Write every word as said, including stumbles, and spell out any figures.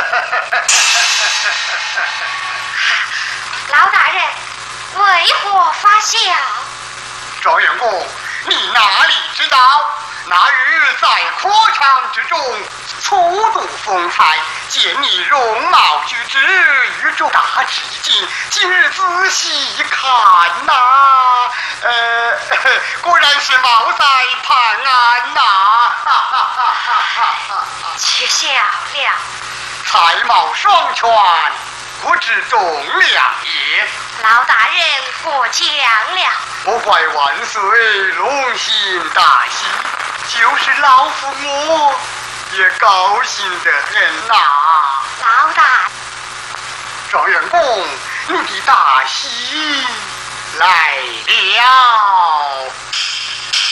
老大人，为何发笑？ 状元公，你哪里知道？那日在火场之中，粗度风采，见你容貌举止与众大致敬。今日仔细一看呐、啊，呃，果然是谋在判案呐、啊！ 却笑了。 才貌双全，不知重量也。 老大人过奖了。 不怪万岁龙心大喜。就是老夫我也高兴得很呐、啊！ 老大， 状元公，你的大喜来了。